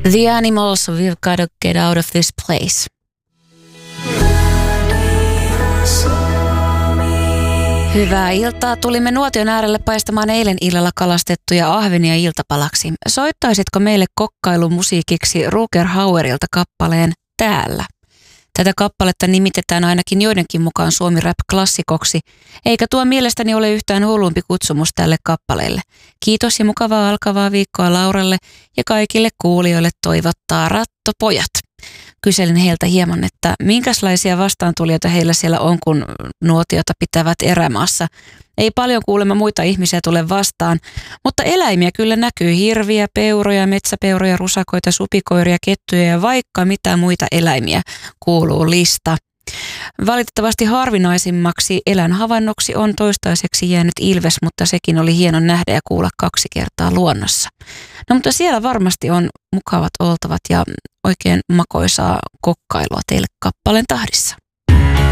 The Animals, We've Gotta Get Out of This Place. Hyvää iltaa. Tulimme nuotion äärelle paistamaan eilen illalla kalastettuja ahvenia iltapalaksi. Soittaisitko meille kokkailumusiikiksi Rutger Hauerilta kappaleen Täällä? Tätä kappaletta nimitetään ainakin joidenkin mukaan Suomi-rap-klassikoksi, eikä tuo mielestäni ole yhtään hullumpi kutsumus tälle kappaleelle. Kiitos ja mukavaa alkavaa viikkoa Lauralle ja kaikille kuulijoille toivottaa Rattopojat. Kyselin heiltä hieman, että minkälaisia vastaantulijoita heillä siellä on, kun nuotiota pitävät erämaassa. Ei paljon kuulemma muita ihmisiä tule vastaan, mutta eläimiä kyllä näkyy: hirviä, peuroja, metsäpeuroja, rusakoita, supikoiria, kettuja ja vaikka mitä muita eläimiä kuuluu lista. Valitettavasti harvinaisimmaksi eläinhavainnoksi on toistaiseksi jäänyt ilves, mutta sekin oli hieno nähdä ja kuulla 2 kertaa luonnossa. No mutta siellä varmasti on mukavat oltavat ja oikein makoisaa kokkailua teille kappaleen tahdissa.